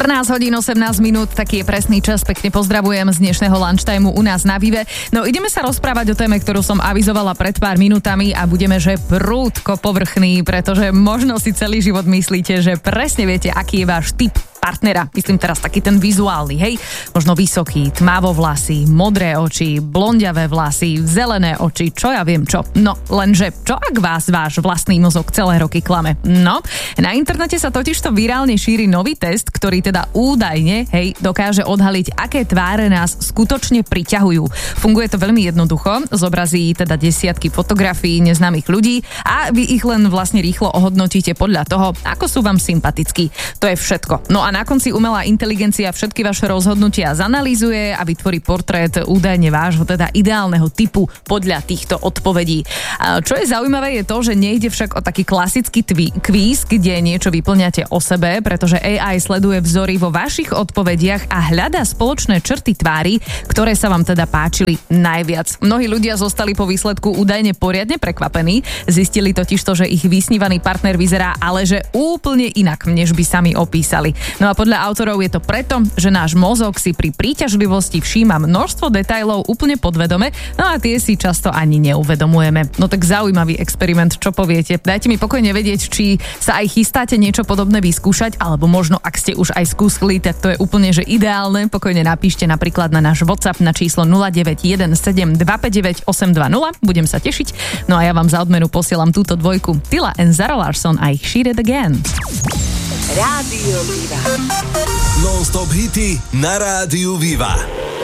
14 hodín 18 minút, taký je presný čas. Pekne pozdravujem z dnešného lunchtimeu u nás na Vive. No ideme sa rozprávať o téme, ktorú som avizovala pred pár minútami a budeme, že prúdko povrchný, pretože možno si celý život myslíte, že presne viete, aký je váš typ partnera. Myslím teraz taký ten vizuálny, hej? Možno vysoký, tmavovlasý, modré oči, blondiavé vlasy, zelené oči, čo ja viem čo. No, lenže čo ak vás váš vlastný mozog celé roky klame? No, na internete sa totižto virálne šíri nový test, ktorý teda údajne, hej, dokáže odhaliť, aké tváre nás skutočne priťahujú. Funguje to veľmi jednoducho, zobrazí teda desiatky fotografií neznámych ľudí a vy ich len vlastne rýchlo ohodnotíte podľa toho, ako sú vám sympatickí. To je všetko. No a na konci umelá inteligencia všetky vaše rozhodnutia zanalýzuje a vytvorí portrét údajne vášho teda ideálneho typu podľa týchto odpovedí. A čo je zaujímavé je to, že nejde však o taký klasický kvíz, kde niečo vyplňate o sebe, pretože AI sleduje vzory vo vašich odpovediach a hľadá spoločné črty tvári, ktoré sa vám teda páčili najviac. Mnohí ľudia zostali po výsledku údajne poriadne prekvapení. Zistili totižto, že ich vysnívaný partner vyzerá ale že úplne inak, než by sami opísali. No a podľa autorov je to preto, že náš mozog si pri príťažlivosti všíma množstvo detailov úplne podvedome, no a tie si často ani neuvedomujeme. No tak zaujímavý experiment, čo poviete? Dajte mi pokojne vedieť, či sa aj chystáte niečo podobné vyskúšať, alebo možno ak ste už aj skúsili, tak to je úplne že ideálne. Pokojne napíšte napríklad na náš WhatsApp na číslo 0917 259 820. Budem sa tešiť. No a ja vám za odmenu posielam túto dvojku. Tila and Zara Larsson a ich She Did It Again. Rádio Viva. Non-stop hity na Rádiu Viva.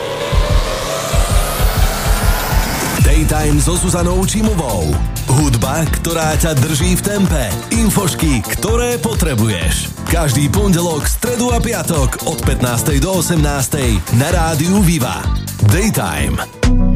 Daytime so Zuzanou Čímovou. Hudba, ktorá ťa drží v tempe. Infošky, ktoré potrebuješ. Každý pondelok, stredu a piatok od 15. do 18. na Rádiu Viva. Daytime.